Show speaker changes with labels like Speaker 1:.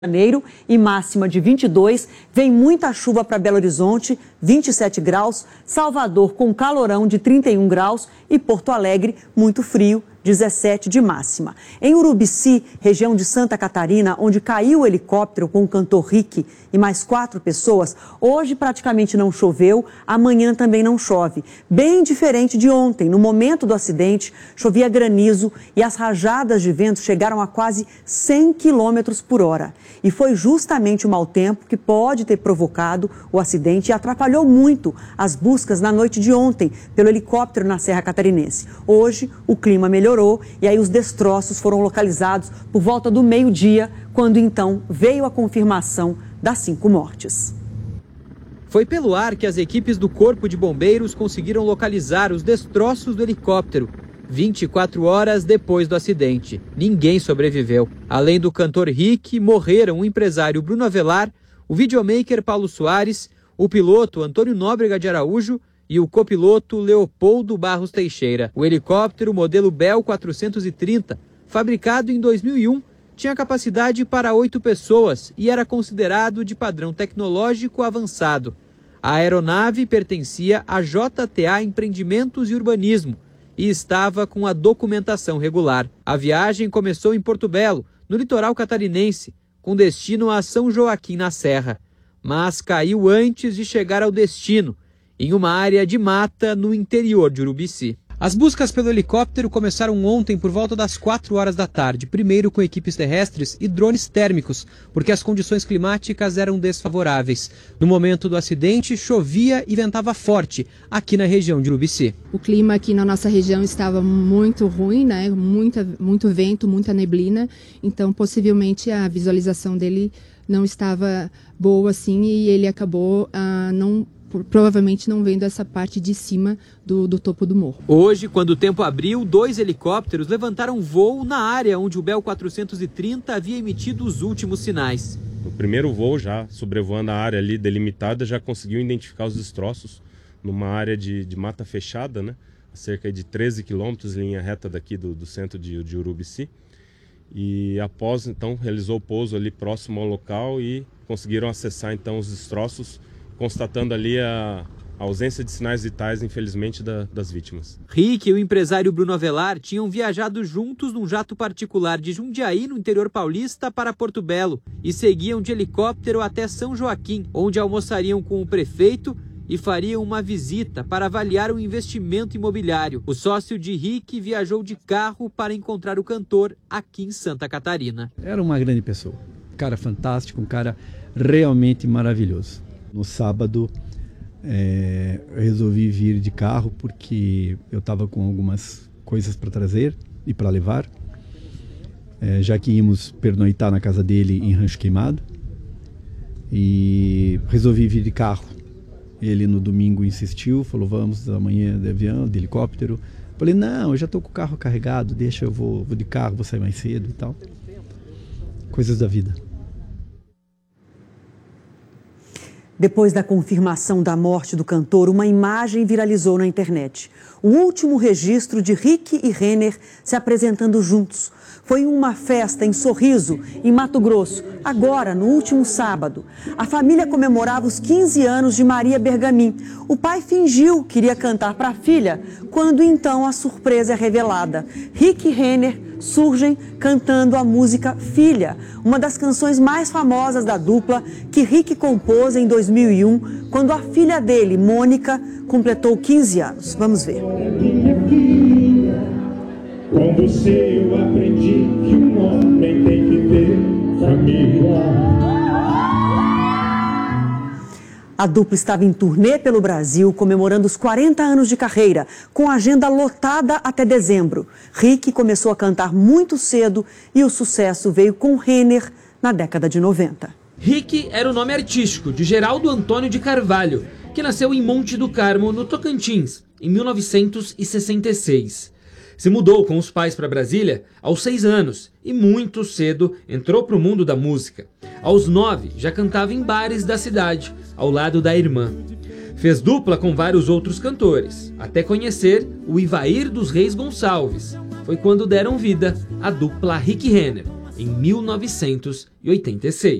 Speaker 1: Janeiro e máxima de 22, vem muita chuva para Belo Horizonte, 27 graus, Salvador com calorão de 31 graus e Porto Alegre muito frio, 17 de máxima. Em Urubici, região de Santa Catarina, onde caiu o helicóptero com o cantor Rick e mais 4 pessoas, hoje praticamente não choveu, amanhã também não chove. Bem diferente de ontem, no momento do acidente, chovia granizo e as rajadas de vento chegaram a quase 100 km por hora. E foi justamente o mau tempo que pode ter provocado o acidente e atrapalhou muito as buscas na noite de ontem pelo helicóptero na Serra Catarinense. Hoje, o clima melhorou e aí os destroços foram localizados por volta do meio-dia, quando então veio a confirmação das 5 mortes.
Speaker 2: Foi pelo ar que as equipes do Corpo de Bombeiros conseguiram localizar os destroços do helicóptero. 24 horas depois do acidente, ninguém sobreviveu. Além do cantor Rick, morreram o empresário Bruno Avelar, o videomaker Paulo Soares, o piloto Antônio Nóbrega de Araújo e o copiloto Leopoldo Barros Teixeira. O helicóptero modelo Bell 430, fabricado em 2001, tinha capacidade para 8 pessoas e era considerado de padrão tecnológico avançado. A aeronave pertencia à JTA Empreendimentos e Urbanismo e estava com a documentação regular. A viagem começou em Porto Belo, no litoral catarinense, com destino a São Joaquim na Serra, mas caiu antes de chegar ao destino, em uma área de mata no interior de Urubici. As buscas pelo helicóptero começaram ontem por volta das 4 horas da tarde, primeiro com equipes terrestres e drones térmicos, porque as condições climáticas eram desfavoráveis. No momento do acidente, chovia e ventava forte aqui na região de Urubici.
Speaker 3: O clima aqui na nossa região estava muito ruim, né? Muito vento, muita neblina, então possivelmente a visualização dele não estava boa assim e ele acabou provavelmente não vendo essa parte de cima do topo do morro.
Speaker 2: Hoje, quando o tempo abriu, 2 helicópteros levantaram voo na área onde o Bell 430 havia emitido os últimos sinais.
Speaker 4: No primeiro voo, já sobrevoando a área ali delimitada, já conseguiu identificar os destroços numa área de mata fechada, né? A cerca de 13 quilômetros, linha reta daqui do centro de Urubici. E após, então, realizou o pouso ali próximo ao local e conseguiram acessar, então, os destroços, constatando ali a ausência de sinais vitais, infelizmente, das vítimas.
Speaker 2: Rick e o empresário Bruno Avelar tinham viajado juntos num jato particular de Jundiaí, no interior paulista, para Porto Belo e seguiam de helicóptero até São Joaquim, onde almoçariam com o prefeito e fariam uma visita para avaliar o investimento imobiliário. O sócio de Rick viajou de carro para encontrar o cantor aqui em Santa Catarina.
Speaker 5: Era uma grande pessoa, um cara fantástico, um cara realmente maravilhoso. No sábado, eu resolvi vir de carro porque eu estava com algumas coisas para trazer e para levar, já que íamos pernoitar na casa dele em Rancho Queimado, e resolvi vir de carro. Ele no domingo insistiu, falou: vamos amanhã de avião, de helicóptero. Falei: não, eu já estou com o carro carregado, deixa, eu vou de carro, vou sair mais cedo e tal. Coisas da vida.
Speaker 1: Depois da confirmação da morte do cantor, uma imagem viralizou na internet. O último registro de Rick e Renner se apresentando juntos. Foi uma festa em Sorriso, em Mato Grosso, agora, no último sábado. A família comemorava os 15 anos de Maria Bergamin. O pai fingiu que iria cantar para a filha, quando então a surpresa é revelada. Rick e Renner surgem cantando a música Filha, uma das canções mais famosas da dupla, que Rick compôs em 2001, quando a filha dele, Mônica, completou 15 anos. Vamos ver.
Speaker 6: Com você eu aprendi que um homem tem que ter família.
Speaker 1: A dupla estava em turnê pelo Brasil, comemorando os 40 anos de carreira, com agenda lotada até dezembro. Rick começou a cantar muito cedo e o sucesso veio com Renner na década de 90.
Speaker 7: Rick era o nome artístico de Geraldo Antônio de Carvalho, que nasceu em Monte do Carmo, no Tocantins, em 1966. Se mudou com os pais para Brasília aos 6 anos e muito cedo entrou para o mundo da música. Aos 9 já cantava em bares da cidade, ao lado da irmã. Fez dupla com vários outros cantores, até conhecer o Ivair dos Reis Gonçalves. Foi quando deram vida à dupla Rick Renner, em 1986.